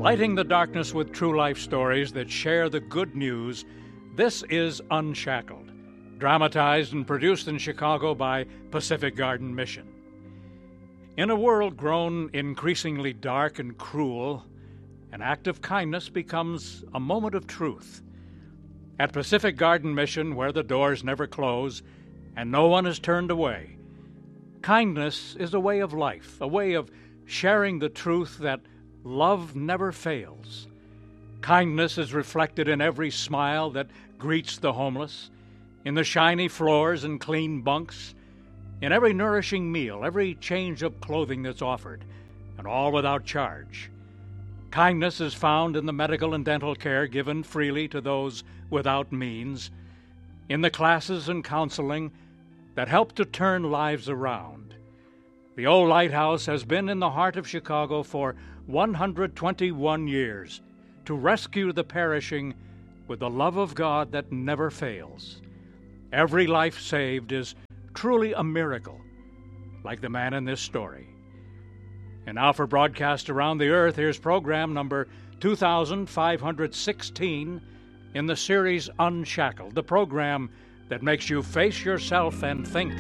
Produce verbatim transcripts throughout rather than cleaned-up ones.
Lighting the darkness with true life stories that share the good news, this is Unshackled, dramatized and produced in Chicago by Pacific Garden Mission. In a world grown increasingly dark and cruel, an act of kindness becomes a moment of truth. At Pacific Garden Mission, where the doors never close and no one is turned away, kindness is a way of life, a way of sharing the truth that love never fails. Kindness is reflected in every smile that greets the homeless, in the shiny floors and clean bunks, in every nourishing meal, every change of clothing that's offered, and all without charge. Kindness is found in the medical and dental care given freely to those without means, in the classes and counseling that help to turn lives around. The old lighthouse has been in the heart of Chicago for one hundred twenty-one years to rescue the perishing with the love of God that never fails. Every life saved is truly a miracle, like the man in this story. And now for broadcast around the earth, here's program number two thousand five hundred sixteen in the series Unshackled, the program that makes you face yourself and think.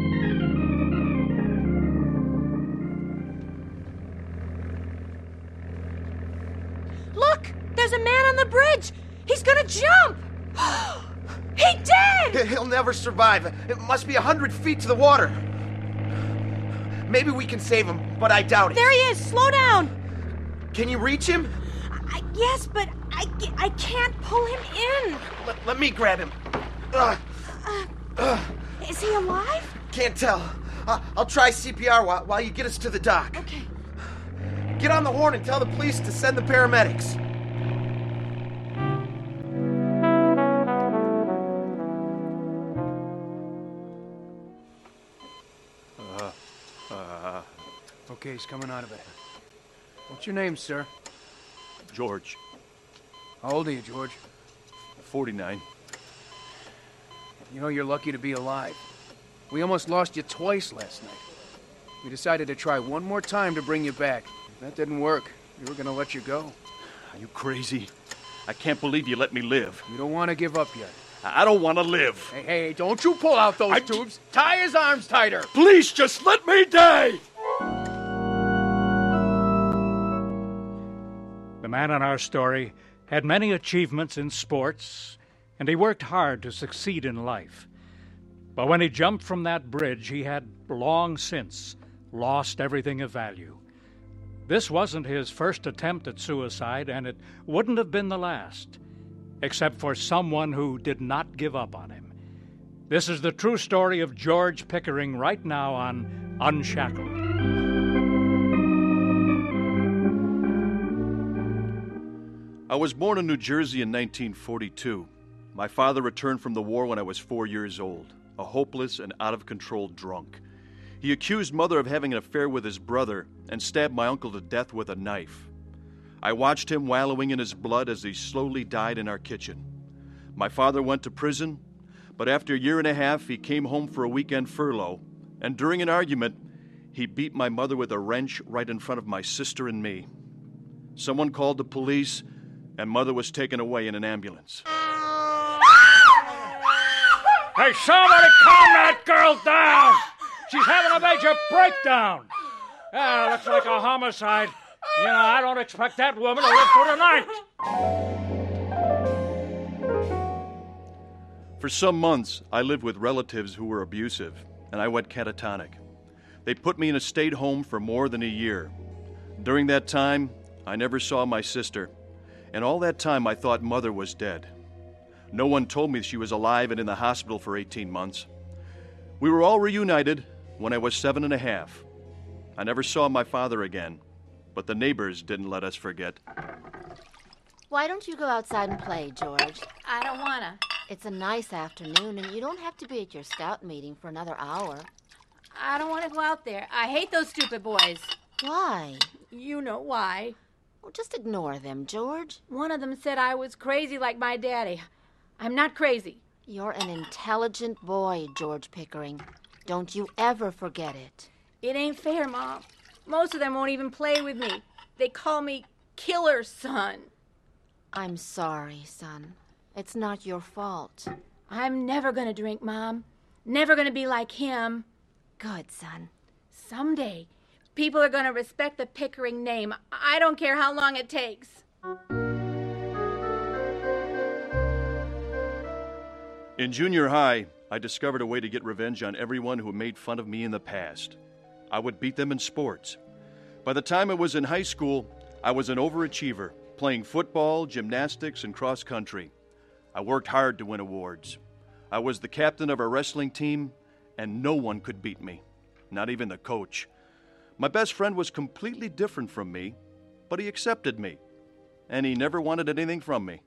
Look! There's a man on the bridge! He's gonna jump! He did! He'll never survive. It must be a hundred feet to the water. Maybe we can save him, but I doubt it. There he is! Slow down! Can you reach him? I, yes, but I, I can't pull him in. Let, let me grab him. Ugh. Uh, Ugh. Is he alive? Can't tell. Uh, I'll try C P R while, while you get us to the dock. Okay. Get on the horn and tell the police to send the paramedics. Uh, uh, okay, he's coming out of it. What's your name, sir? George. How old are you, George? forty-nine. You know, you're lucky to be alive. We almost lost you twice last night. We decided to try one more time to bring you back. If that didn't work, we were gonna let you go. Are you crazy? I can't believe you let me live. You don't want to give up yet. I don't want to live. Hey, hey, don't you pull out those I... tubes. Tie his arms tighter. Please, just let me die! The man in our story had many achievements in sports, and he worked hard to succeed in life. But when he jumped from that bridge, he had long since lost everything of value. This wasn't his first attempt at suicide, and it wouldn't have been the last, except for someone who did not give up on him. This is the true story of George Pickering right now on Unshackled. I was born in New Jersey in nineteen forty-two. My father returned from the war when I was four years old, a hopeless and out-of-control drunk. He accused Mother of having an affair with his brother and stabbed my uncle to death with a knife. I watched him wallowing in his blood as he slowly died in our kitchen. My father went to prison, but after a year and a half, he came home for a weekend furlough, and during an argument, he beat my mother with a wrench right in front of my sister and me. Someone called the police, and Mother was taken away in an ambulance. Hey, somebody calm that girl down! She's having a major breakdown! Yeah, looks like a homicide. You know, I don't expect that woman to live through the night. For some months, I lived with relatives who were abusive, and I went catatonic. They put me in a state home for more than a year. During that time, I never saw my sister, and all that time I thought Mother was dead. No one told me she was alive and in the hospital for eighteen months. We were all reunited when I was seven and a half. I never saw my father again, but the neighbors didn't let us forget. Why don't you go outside and play, George? I don't wanna. It's a nice afternoon, and you don't have to be at your scout meeting for another hour. I don't want to go out there. I hate those stupid boys. Why? You know why. Well, just ignore them, George. One of them said I was crazy like my daddy. I'm not crazy. You're an intelligent boy, George Pickering. Don't you ever forget it. It ain't fair, Mom. Most of them won't even play with me. They call me killer's son. I'm sorry, son. It's not your fault. I'm never gonna drink, Mom. Never gonna be like him. Good, son. Someday, people are gonna respect the Pickering name. I don't care how long it takes. In junior high, I discovered a way to get revenge on everyone who made fun of me in the past. I would beat them in sports. By the time I was in high school, I was an overachiever, playing football, gymnastics, and cross country. I worked hard to win awards. I was the captain of our wrestling team, and no one could beat me, not even the coach. My best friend was completely different from me, but he accepted me, and he never wanted anything from me.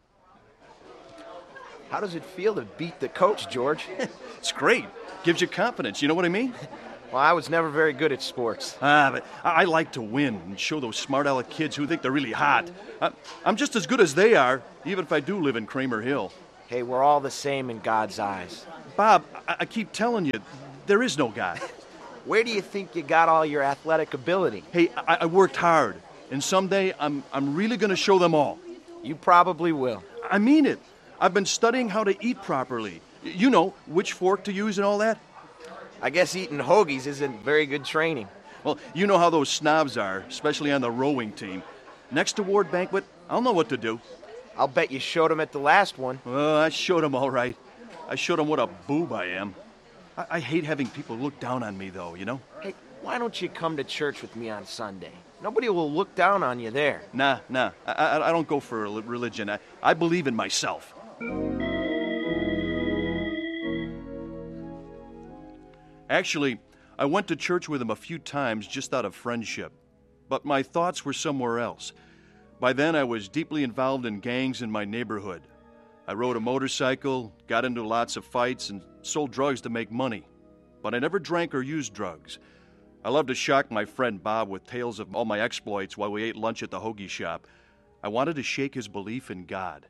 How does it feel to beat the coach, George? It's great. Gives you confidence, you know what I mean? Well, I was never very good at sports. Ah, but I I like to win and show those smart-aleck kids who think they're really hot. I, I'm just as good as they are, even if I do live in Kramer Hill. Hey, we're all the same in God's eyes. Bob, I, I keep telling you, there is no God. Where do you think you got all your athletic ability? Hey, I, I worked hard, and someday I'm, I'm really going to show them all. You probably will. I mean it. I've been studying how to eat properly. You know, which fork to use and all that. I guess eating hoagies isn't very good training. Well, you know how those snobs are, especially on the rowing team. Next award banquet, I'll know what to do. I'll bet you showed them at the last one. Well, I showed them all right. I showed them what a boob I am. I, I hate having people look down on me, though, you know? Hey, why don't you come to church with me on Sunday? Nobody will look down on you there. Nah, nah. I, I, I don't go for religion. I, I believe in myself. Actually, I went to church with him a few times just out of friendship, but my thoughts were somewhere else. By then, I was deeply involved in gangs in my neighborhood. I rode a motorcycle, got into lots of fights, and sold drugs to make money. But I never drank or used drugs. I loved to shock my friend Bob with tales of all my exploits while we ate lunch at the hoagie shop. I wanted to shake his belief in God.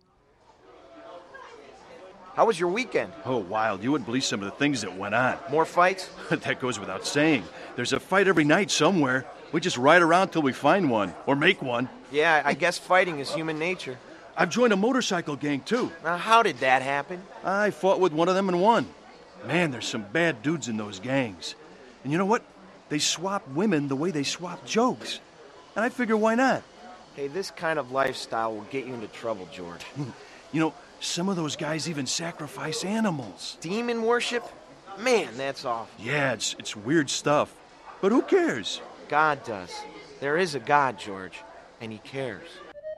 How was your weekend? Oh, wild. You wouldn't believe some of the things that went on. More fights? That goes without saying. There's a fight every night somewhere. We just ride around till we find one, or make one. Yeah, I guess fighting is human nature. I've joined a motorcycle gang, too. Now, how did that happen? I fought with one of them and won. Man, there's some bad dudes in those gangs. And you know what? They swap women the way they swap jokes. And I figure, why not? Hey, this kind of lifestyle will get you into trouble, George. You know, some of those guys even sacrifice animals. Demon worship? Man, that's awful. Yeah, it's, it's weird stuff. But who cares? God does. There is a God, George, and he cares.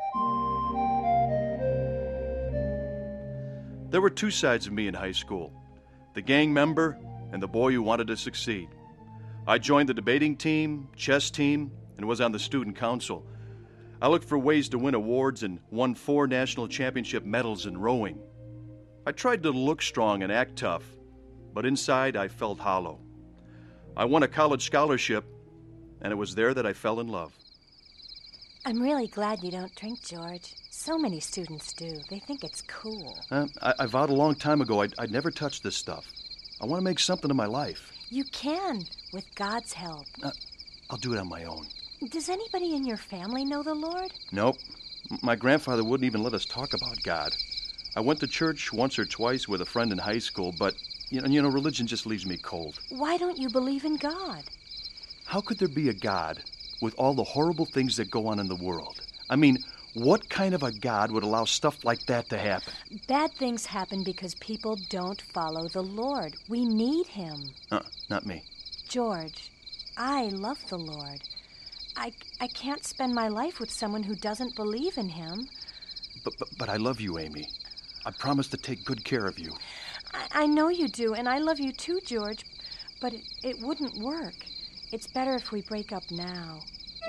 There were two sides of me in high school. The gang member and the boy who wanted to succeed. I joined the debating team, chess team, and was on the student council. I looked for ways to win awards and won four national championship medals in rowing. I tried to look strong and act tough, but inside I felt hollow. I won a college scholarship, and it was there that I fell in love. I'm really glad you don't drink, George. So many students do. They think it's cool. Uh, I, I vowed a long time ago I'd, I'd never touch this stuff. I want to make something of my life. You can, with God's help. Uh, I'll do it on my own. Does anybody in your family know the Lord? Nope. My grandfather wouldn't even let us talk about God. I went to church once or twice with a friend in high school, but, you know, you know, religion just leaves me cold. Why don't you believe in God? How could there be a God with all the horrible things that go on in the world? I mean, what kind of a God would allow stuff like that to happen? Bad things happen because people don't follow the Lord. We need him. Uh, not me. George, I love the Lord. I, I can't spend my life with someone who doesn't believe in him. But, but, but I love you, Amy. I promise to take good care of you. I, I know you do, and I love you too, George. But it, it wouldn't work. It's better if we break up now.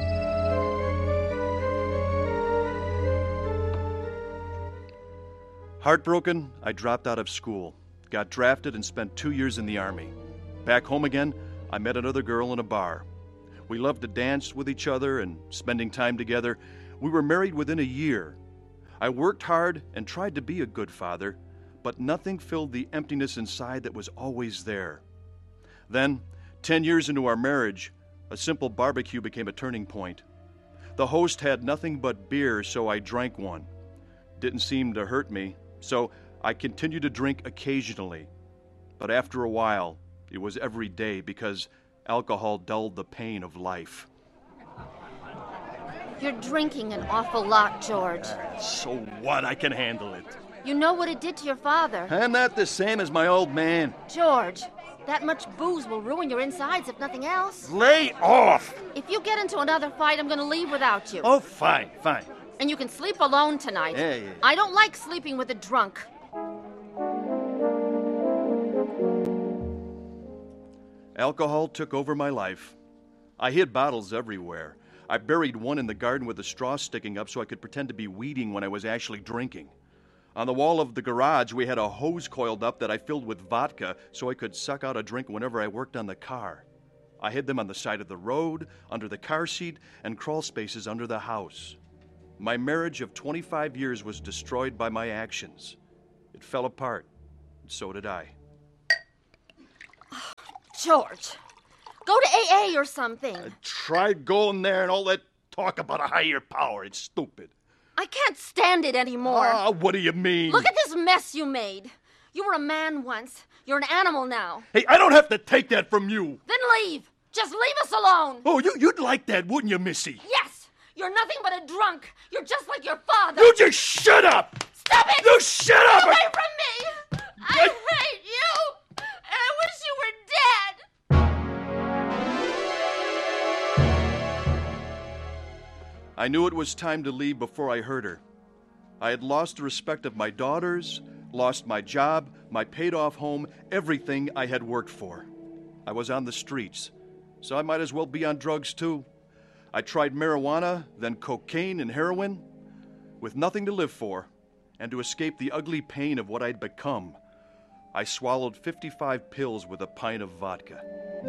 Heartbroken, I dropped out of school, got drafted, and spent two years in the Army. Back home again, I met another girl in a bar. We loved to dance with each other and spending time together. We were married within a year. I worked hard and tried to be a good father, but nothing filled the emptiness inside that was always there. Then, ten years into our marriage, a simple barbecue became a turning point. The host had nothing but beer, so I drank one. Didn't seem to hurt me, so I continued to drink occasionally. But after a while, it was every day because alcohol dulled the pain of life. You're drinking an awful lot, George. So what? I can handle it. You know what it did to your father. I'm not the same as my old man. George, that much booze will ruin your insides if nothing else. Lay off! If you get into another fight, I'm going to leave without you. Oh, fine, fine. And you can sleep alone tonight. Yeah, yeah. I don't like sleeping with a drunk. Alcohol took over my life. I hid bottles everywhere. I buried one in the garden with a straw sticking up so I could pretend to be weeding when I was actually drinking. On the wall of the garage, we had a hose coiled up that I filled with vodka so I could suck out a drink whenever I worked on the car. I hid them on the side of the road, under the car seat, and crawl spaces under the house. My marriage of twenty-five years was destroyed by my actions. It fell apart, and so did I. George, go to A A or something. I tried going there and all that talk about a higher power. It's stupid. I can't stand it anymore. Ah, what do you mean? Look at this mess you made. You were a man once. You're an animal now. Hey, I don't have to take that from you. Then leave. Just leave us alone. Oh, you, you'd like that, wouldn't you, Missy? Yes. You're nothing but a drunk. You're just like your father. You just shut up! Stop it! You shut up! Get away from me! I hate you! And I wish you were dead! I knew it was time to leave before I heard her. I had lost the respect of my daughters, lost my job, my paid-off home, everything I had worked for. I was on the streets, so I might as well be on drugs too. I tried marijuana, then cocaine and heroin. With nothing to live for, and to escape the ugly pain of what I'd become, I swallowed fifty-five pills with a pint of vodka.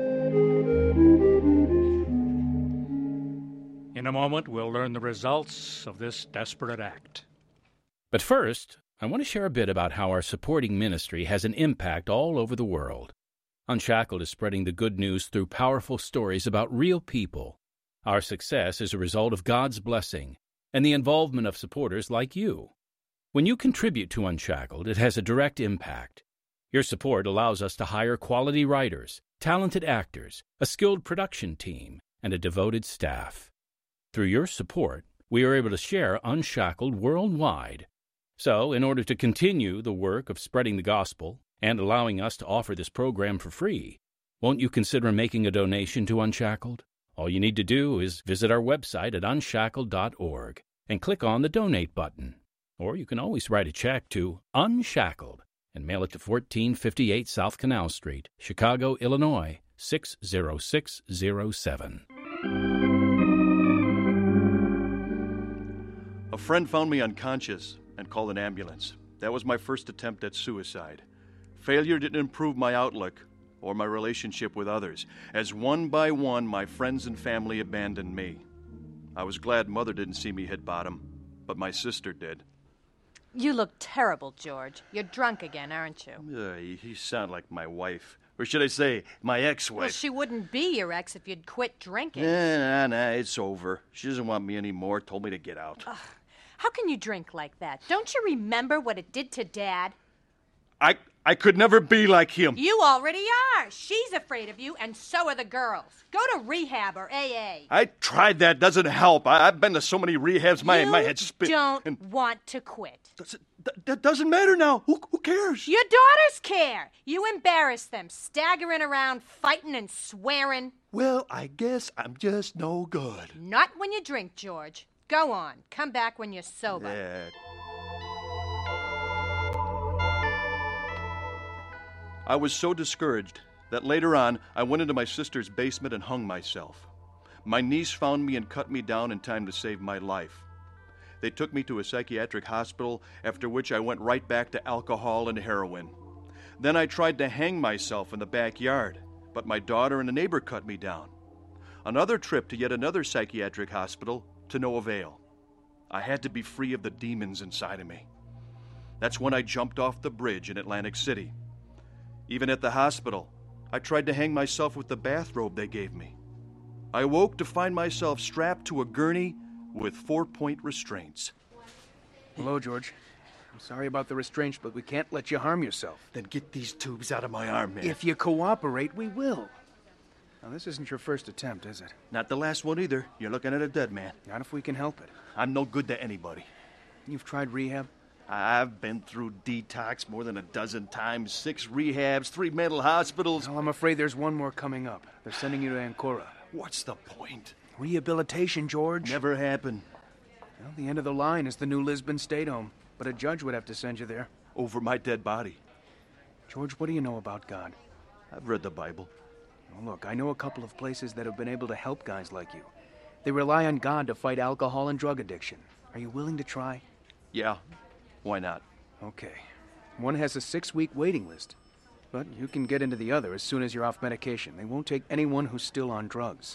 In a moment, we'll learn the results of this desperate act. But first, I want to share a bit about how our supporting ministry has an impact all over the world. Unshackled is spreading the good news through powerful stories about real people. Our success is a result of God's blessing and the involvement of supporters like you. When you contribute to Unshackled, it has a direct impact. Your support allows us to hire quality writers, talented actors, a skilled production team, and a devoted staff. Through your support, we are able to share Unshackled worldwide. So, in order to continue the work of spreading the gospel and allowing us to offer this program for free, won't you consider making a donation to Unshackled? All you need to do is visit our website at unshackled dot org and click on the Donate button. Or you can always write a check to Unshackled and mail it to fourteen fifty-eight South Canal Street, Chicago, Illinois, six zero six zero seven. A friend found me unconscious and called an ambulance. That was my first attempt at suicide. Failure didn't improve my outlook or my relationship with others, as one by one my friends and family abandoned me. I was glad Mother didn't see me hit bottom, but my sister did. You look terrible, George. You're drunk again, aren't you? Uh, you, you sound like my wife. Or should I say, my ex-wife. Well, she wouldn't be your ex if you'd quit drinking. Nah, nah, nah, it's over. She doesn't want me anymore, told me to get out. Ugh. How can you drink like that? Don't you remember what it did to Dad? I I could never be like him. You already are. She's afraid of you, and so are the girls. Go to rehab or A A. I tried that. Doesn't help. I, I've been to so many rehabs, my, you my head's spin. You don't and want to quit. Does it, th- that doesn't matter now. Who, who cares? Your daughters care. You embarrass them, staggering around, fighting and swearing. Well, I guess I'm just no good. Not when you drink, George. Go on. Come back when you're sober. Yeah. I was so discouraged that later on I went into my sister's basement and hung myself. My niece found me and cut me down in time to save my life. They took me to a psychiatric hospital, after which I went right back to alcohol and heroin. Then I tried to hang myself in the backyard, but my daughter and a neighbor cut me down. Another trip to yet another psychiatric hospital, to no avail. I had to be free of the demons inside of me. That's when I jumped off the bridge in Atlantic City. Even at the hospital, I tried to hang myself with the bathrobe they gave me. I woke to find myself strapped to a gurney, with four-point restraints. Hello, George. I'm sorry about the restraints, but we can't let you harm yourself. Then get these tubes out of my arm, man. If you cooperate, we will. Now, this isn't your first attempt, is it? Not the last one either. You're looking at a dead man. Not if we can help it. I'm no good to anybody. You've tried rehab? I've been through detox more than a dozen times, six rehabs, three mental hospitals. Well, I'm afraid there's one more coming up. They're sending you to Ancora. What's the point? Rehabilitation, George. Never happened. Well, the end of the line is the new Lisbon State Home, but a judge would have to send you there. Over my dead body. George, what do you know about God? I've read the Bible. Well, look, I know a couple of places that have been able to help guys like you. They rely on God to fight alcohol and drug addiction. Are you willing to try? Yeah. Why not? Okay. One has a six-week waiting list. But you can get into the other as soon as you're off medication. They won't take anyone who's still on drugs.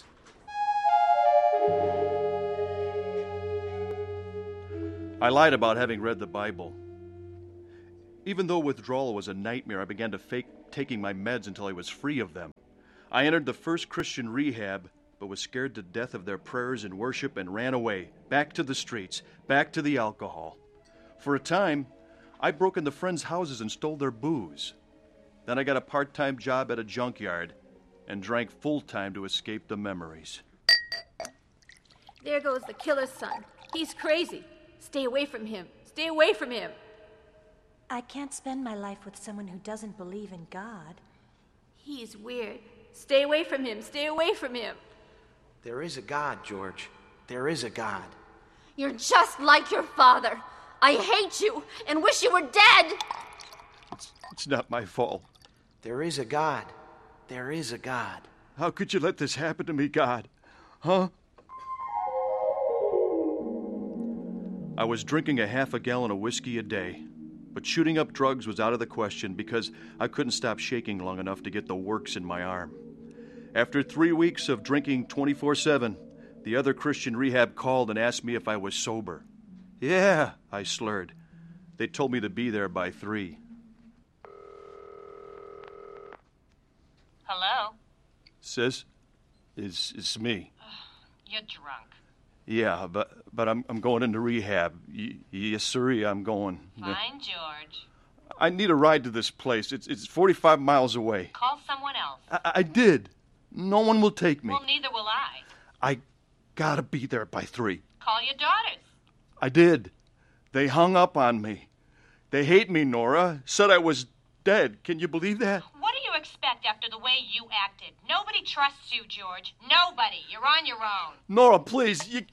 I lied about having read the Bible. Even though withdrawal was a nightmare, I began to fake taking my meds until I was free of them. I entered the first Christian rehab, but was scared to death of their prayers and worship and ran away, back to the streets, back to the alcohol. For a time, I broke into friends' houses and stole their booze. Then I got a part-time job at a junkyard and drank full-time to escape the memories. There goes the killer's son. He's crazy. Stay away from him. Stay away from him. I can't spend my life with someone who doesn't believe in God. He's weird. Stay away from him. Stay away from him. There is a God, George. There is a God. You're just like your father. I hate you and wish you were dead. It's, it's not my fault. There is a God. There is a God. How could you let this happen to me, God? Huh? I was drinking a half a gallon of whiskey a day, but shooting up drugs was out of the question because I couldn't stop shaking long enough to get the works in my arm. After three weeks of drinking twenty-four seven, the other Christian rehab called and asked me if I was sober. Yeah, I slurred. They told me to be there by three. Hello? Sis, it's, it's me. You're drunk. Yeah, but but I'm I'm going into rehab. Y- yes, sirree, I'm going. Fine, George. I need a ride to this place. It's it's forty-five miles away. Call someone else. I, I did. No one will take me. Well, neither will I. I gotta be there by three. Call your daughters. I did. They hung up on me. They hate me, Nora. Said I was dead. Can you believe that? What do you expect after the way you acted? Nobody trusts you, George. Nobody. You're on your own. Nora, please. You...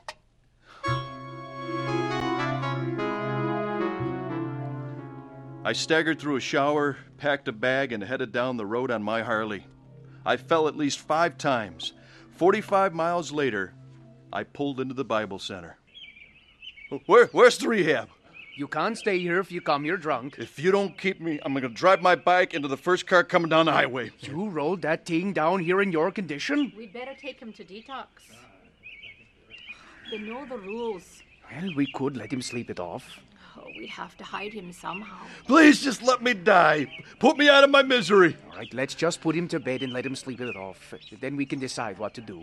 I staggered through a shower, packed a bag, and headed down the road on my Harley. I fell at least five times. Forty-five miles later, I pulled into the Bible Center. Where, where's the rehab? You can't stay here if you come here drunk. If you don't keep me, I'm going to drive my bike into the first car coming down the highway. You rolled that thing down here in your condition? We'd better take him to detox. They know the rules. Well, we could let him sleep it off. Oh, we'd have to hide him somehow. Please just let me die. Put me out of my misery. All right, let's just put him to bed and let him sleep it off. Then we can decide what to do.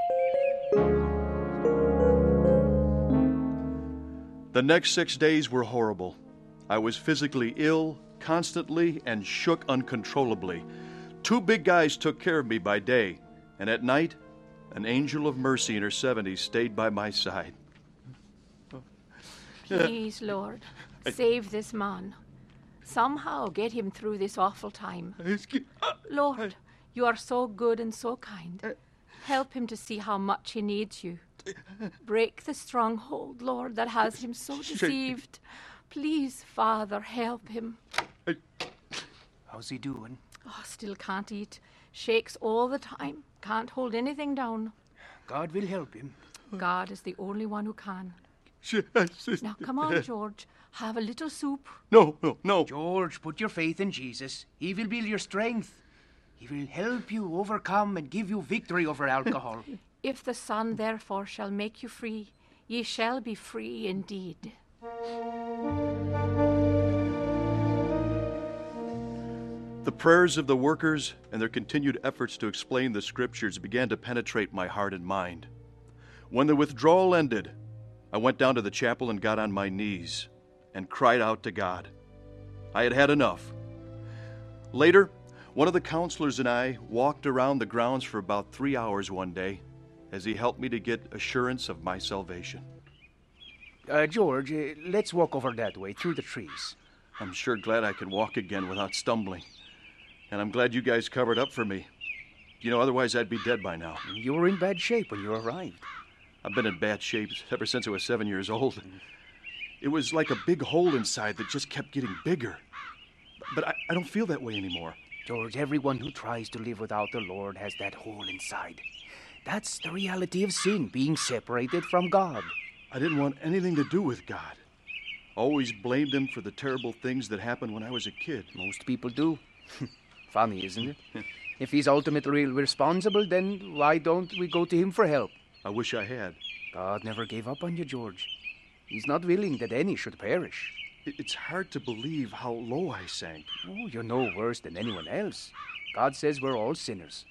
The next six days were horrible. I was physically ill, constantly, and shook uncontrollably. Two big guys took care of me by day, and at night, an angel of mercy in her seventies stayed by my side. Please, Lord, save this man. Somehow get him through this awful time. Lord, you are so good and so kind. Help him to see how much he needs you. Break the stronghold, Lord, that has him so deceived. Please, Father, help him. How's he doing? Oh, still can't eat. Shakes all the time. Can't hold anything down. God will help him. God is the only one who can. Now, come on, George. Have a little soup. No, no, no. George, put your faith in Jesus. He will be your strength. He will help you overcome and give you victory over alcohol. If the Son, therefore, shall make you free, ye shall be free indeed. The prayers of the workers and their continued efforts to explain the scriptures began to penetrate my heart and mind. When the withdrawal ended, I went down to the chapel and got on my knees and cried out to God. I had had enough. Later, one of the counselors and I walked around the grounds for about three hours one day as he helped me to get assurance of my salvation. Uh, George, uh, let's walk over that way, through the trees. I'm sure glad I can walk again without stumbling. And I'm glad you guys covered up for me. You know, otherwise I'd be dead by now. You were in bad shape when you arrived. I've been in bad shape ever since I was seven years old. It was like a big hole inside that just kept getting bigger. But I, I don't feel that way anymore. George, everyone who tries to live without the Lord has that hole inside. That's the reality of sin, being separated from God. I didn't want anything to do with God. Always blamed him for the terrible things that happened when I was a kid. Most people do. Funny, isn't it? If he's ultimately responsible, then why don't we go to him for help? I wish I had. God never gave up on you, George. He's not willing that any should perish. It's hard to believe how low I sank. Oh, you're no worse than anyone else. God says we're all sinners.